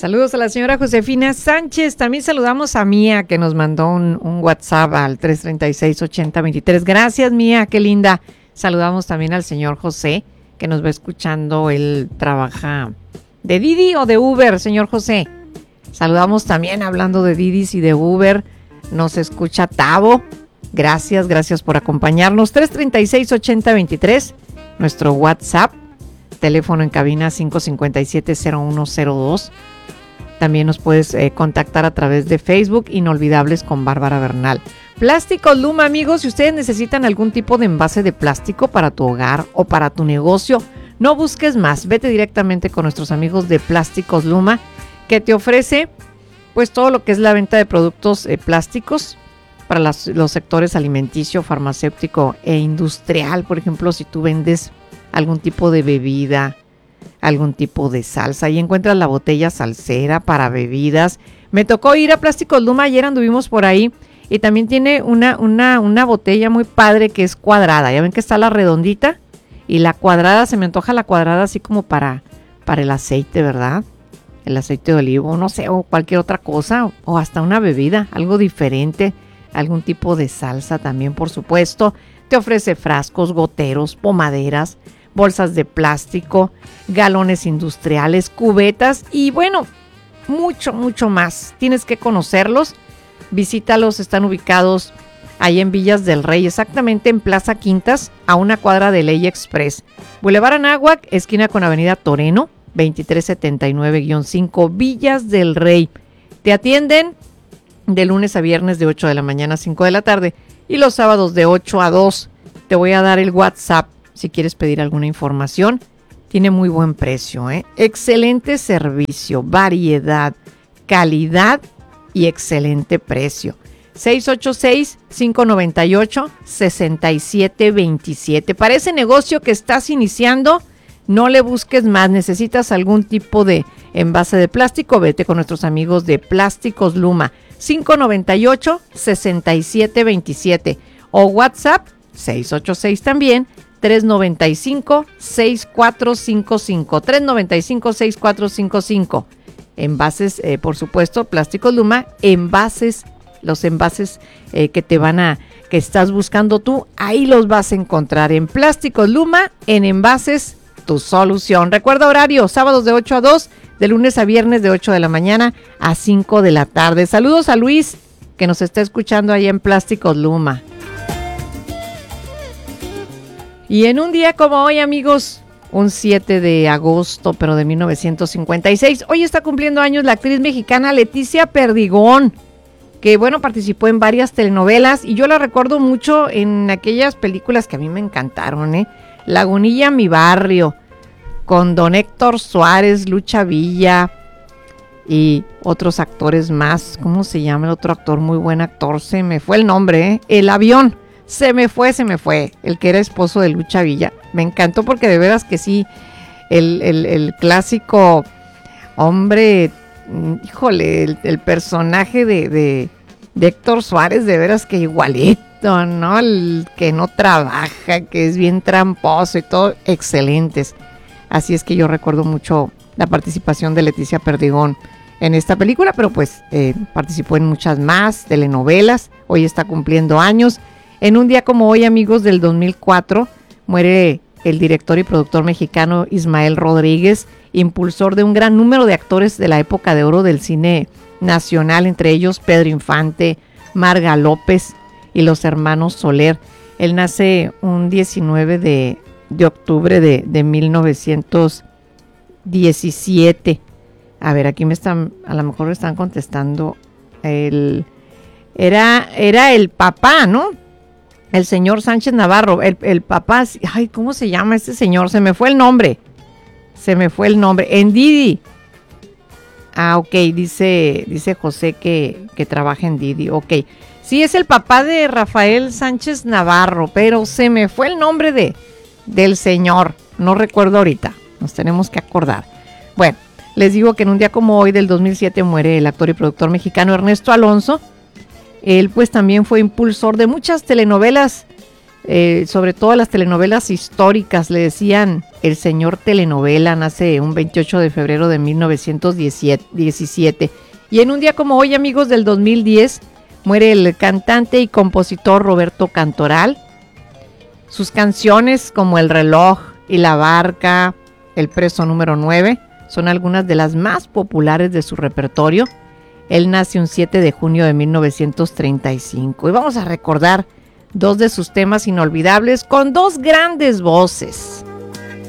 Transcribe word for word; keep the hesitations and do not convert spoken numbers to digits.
Saludos a la señora Josefina Sánchez. También saludamos a Mía, que nos mandó un, un WhatsApp al tres treinta y seis, ochenta veintitrés. Gracias, Mía, qué linda. Saludamos también al señor José, que nos va escuchando. Él trabaja de Didi o de Uber, señor José. Saludamos también, hablando de Didis y de Uber, nos escucha Tavo. Gracias, gracias por acompañarnos. tres treinta y seis, ochenta veintitrés, nuestro WhatsApp. Teléfono en cabina cinco cinco siete, cero uno cero dos. También nos puedes eh, contactar a través de Facebook, Inolvidables con Bárbara Bernal. Plásticos Luma, amigos, si ustedes necesitan algún tipo de envase de plástico para tu hogar o para tu negocio, no busques más, vete directamente con nuestros amigos de Plásticos Luma, que te ofrece pues todo lo que es la venta de productos eh, plásticos para las, los sectores alimenticio, farmacéutico e industrial. Por ejemplo, si tú vendes algún tipo de bebida, algún tipo de salsa, ahí encuentras la botella salsera para bebidas. Me tocó ir a Plásticos Luma, ayer anduvimos por ahí, y también tiene una, una, una botella muy padre que es cuadrada. Ya ven que está la redondita y la cuadrada, se me antoja la cuadrada así como para, para el aceite, ¿verdad? El aceite de olivo, no sé, o cualquier otra cosa, o hasta una bebida, algo diferente, algún tipo de salsa también, por supuesto. Te ofrece frascos, goteros, pomaderas, bolsas de plástico, galones industriales, cubetas y bueno, mucho, mucho más. Tienes que conocerlos, visítalos, están ubicados ahí en Villas del Rey, exactamente en Plaza Quintas, a una cuadra de Ley Express. Boulevard Anáhuac, esquina con Avenida Toreno, veintitrés setenta y nueve guión cinco, Villas del Rey. Te atienden de lunes a viernes de ocho de la mañana a cinco de la tarde y los sábados de ocho a dos. Te voy a dar el WhatsApp si quieres pedir alguna información. Tiene muy buen precio, ¿eh? Excelente servicio, variedad, calidad y excelente precio. seis ocho seis, cinco nueve ocho, seis siete dos siete. Para ese negocio que estás iniciando, no le busques más. ¿Necesitas algún tipo de envase de plástico? Vete con nuestros amigos de Plásticos Luma. cinco nueve ocho, seis siete dos siete. O WhatsApp seis ocho seis también, tres nueve cinco, seis cuatro cinco cinco. tres nueve cinco, seis cuatro cinco cinco. Envases, eh, por supuesto, Plásticos Luma, envases, los envases eh, que te van a, que estás buscando tú, ahí los vas a encontrar en Plásticos Luma, en envases, tu solución. Recuerda horario, sábados de ocho a dos, de lunes a viernes de ocho de la mañana a cinco de la tarde. Saludos a Luis, que nos está escuchando ahí en Plásticos Luma. Y en un día como hoy, amigos, un siete de agosto, pero de mil novecientos cincuenta y seis, hoy está cumpliendo años la actriz mexicana Leticia Perdigón, que bueno, participó en varias telenovelas y yo la recuerdo mucho en aquellas películas que a mí me encantaron, ¿eh? Lagunilla, mi barrio, con don Héctor Suárez, Lucha Villa y otros actores más. ¿Cómo se llama el otro actor? Muy buen actor, se me fue el nombre, ¿eh? El Avión. Se me fue, se me fue, el que era esposo de Lucha Villa. Me encantó porque de veras que sí, el, el, el clásico hombre, híjole, el, el personaje de, de, de Héctor Suárez, de veras que igualito, ¿no? El que no trabaja, que es bien tramposo y todo, excelentes. Así es que yo recuerdo mucho la participación de Leticia Perdigón en esta película, pero pues eh, participó en muchas más telenovelas. Hoy está cumpliendo años. En un día como hoy, amigos, del dos mil cuatro, muere el director y productor mexicano Ismael Rodríguez, impulsor de un gran número de actores de la época de oro del cine nacional, entre ellos Pedro Infante, Marga López y los hermanos Soler. Él nace un diecinueve de octubre de, de mil novecientos diecisiete. A ver, aquí me están, a lo mejor me están contestando. El, era, era el papá, ¿no? El señor Sánchez Navarro, el, el papá, ay, ¿cómo se llama este señor? Se me fue el nombre, se me fue el nombre, en Didi. Ah, ok, dice, dice José que, que trabaja en Didi, ok. Sí, es el papá de Rafael Sánchez Navarro, pero se me fue el nombre de, del señor, no recuerdo ahorita, nos tenemos que acordar. Bueno, les digo que en un día como hoy del dos mil siete muere el actor y productor mexicano Ernesto Alonso. Él pues también fue impulsor de muchas telenovelas eh, sobre todo las telenovelas históricas, le decían el señor telenovela. Nace un veintiocho de febrero de mil novecientos diecisiete. Y en un día como hoy, amigos, del dos mil diez, muere el cantante y compositor Roberto Cantoral. Sus canciones como El reloj y La barca, El preso número nueve, son algunas de las más populares de su repertorio. Él nace un siete de junio de mil novecientos treinta y cinco. Y vamos a recordar dos de sus temas inolvidables con dos grandes voces.